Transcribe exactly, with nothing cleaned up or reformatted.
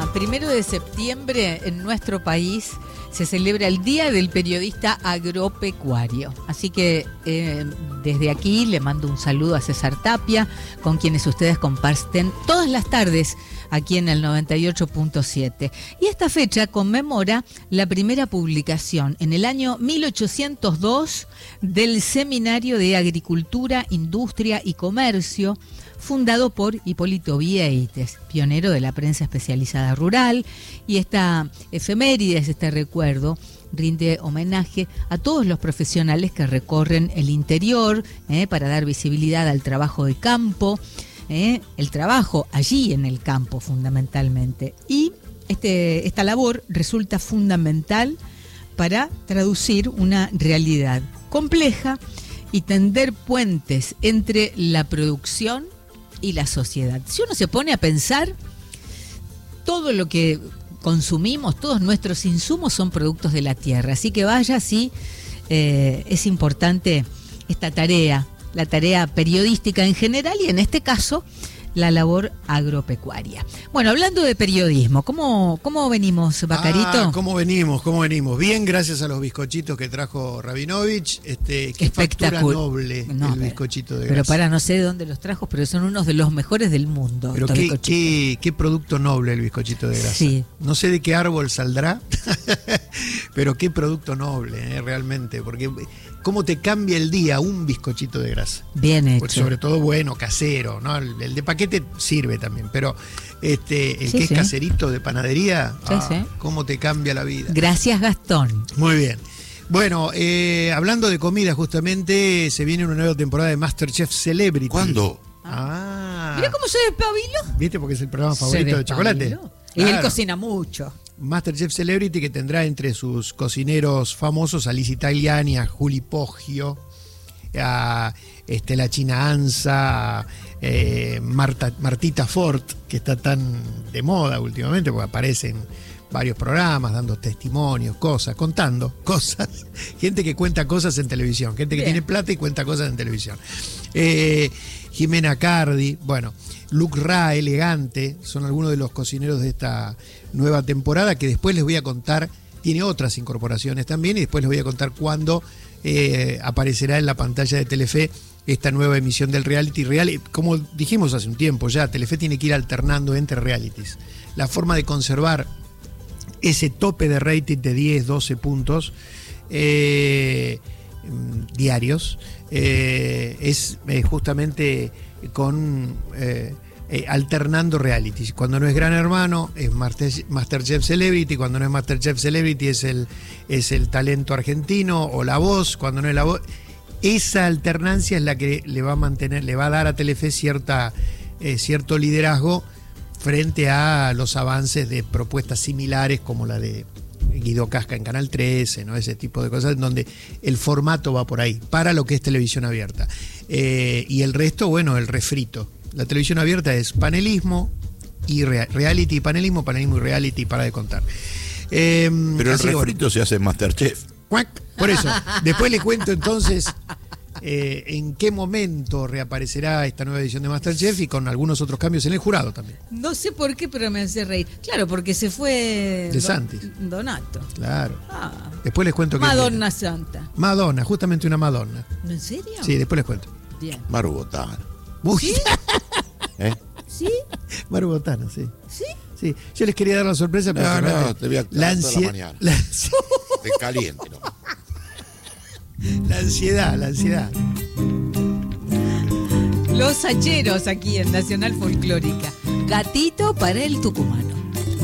primero de septiembre en nuestro país se celebra el Día del Periodista Agropecuario. Así que eh, desde aquí le mando un saludo a César Tapia, con quienes ustedes comparten todas las tardes aquí en el noventa y ocho punto siete. Y esta fecha conmemora la primera publicación en el año mil ochocientos dos del Seminario de Agricultura, Industria y Comercio, fundado por Hipólito Vieites, pionero de la prensa especializada rural, y esta efemérides, este recuerdo, rinde homenaje a todos los profesionales que recorren el interior eh, para dar visibilidad al trabajo de campo, eh, el trabajo allí en el campo fundamentalmente. Y este, esta labor resulta fundamental para traducir una realidad compleja y tender puentes entre la producción y la sociedad. Si uno se pone a pensar, todo lo que consumimos, todos nuestros insumos son productos de la tierra, así que vaya, sí, eh, es importante esta tarea, la tarea periodística en general y en este caso la labor agropecuaria. Bueno, hablando de periodismo, ¿cómo, cómo venimos, Bacarito? Ah, ¿cómo venimos? ¿Cómo venimos? Bien, gracias a los bizcochitos que trajo Rabinovich. Este, qué factura noble no, el bizcochito de grasa. Pero para, no sé de dónde los trajo, pero son unos de los mejores del mundo. Pero qué, qué, qué producto noble el bizcochito de grasa. Sí. No sé de qué árbol saldrá, pero qué producto noble, eh, realmente, porque cómo te cambia el día un bizcochito de grasa. Bien hecho. Pues sobre todo bueno, casero, ¿no? El, el de paquete sirve también, pero este el sí, que sí. es caserito de panadería, sí, ah, sí. cómo te cambia la vida. Gracias, Gastón. Muy bien. Bueno, eh, hablando de comida, justamente se viene una nueva temporada de MasterChef Celebrity. ¿Cuándo? Ah. Mira cómo se despabiló. ¿Viste? Porque es el programa favorito de Chocolate. Claro. Y Claro. él cocina mucho. MasterChef Celebrity, que tendrá entre sus cocineros famosos a Liz Italiani, a Juli Poggio, a este, la China Anza, a eh, Marta, Martita Fort, que está tan de moda últimamente, porque aparece en varios programas, dando testimonios, cosas, contando cosas. Gente que cuenta cosas en televisión, gente que Bien. tiene plata y cuenta cosas en televisión. Eh, Jimena Cardi, bueno, Luke Ra, Elegante, son algunos de los cocineros de esta nueva temporada, que después les voy a contar, tiene otras incorporaciones también, y después les voy a contar cuándo eh, aparecerá en la pantalla de Telefe esta nueva emisión del reality real. Como dijimos hace un tiempo ya, Telefe tiene que ir alternando entre realities. La forma de conservar ese tope de rating de diez, doce puntos eh, diarios eh, es eh, justamente con eh, eh, alternando realities. Cuando no es Gran Hermano es Master, MasterChef Celebrity, cuando no es MasterChef Celebrity es el, es el talento argentino o La Voz, cuando no es La Voz. Esa alternancia es la que le va a mantener, le va a dar a Telefe cierta, eh, cierto liderazgo frente a los avances de propuestas similares como la de Guido Casca en Canal trece, ¿no? Ese tipo de cosas, en donde el formato va por ahí, para lo que es televisión abierta. Eh, y el resto, bueno, el refrito. La televisión abierta es panelismo y rea- reality y panelismo, panelismo y reality, para de contar. Eh, Pero el así que, refrito bueno, se hace en MasterChef. ¡cuac! Por eso, después les cuento entonces eh, en qué momento reaparecerá esta nueva edición de MasterChef y con algunos otros cambios en el jurado también. No sé por qué, pero me hace reír. Claro, porque se fue De Santis. Donato. Claro. Ah, Después les cuento que Madonna Santa. Madonna, justamente una Madonna. ¿En serio? Sí, después les cuento. Bien. Maru Botana. Uy, ¿Sí? ¿Eh? ¿Sí? Maru Botana, sí. ¿Sí? Sí, yo les quería dar la sorpresa, pero No, realmente no, te voy a la, aclarar toda la ansie- mañana. la, ansi- De caliente, ¿no? la ansiedad, la ansiedad. Los hacheros aquí en Nacional Folclórica. Gatito para el tucumano.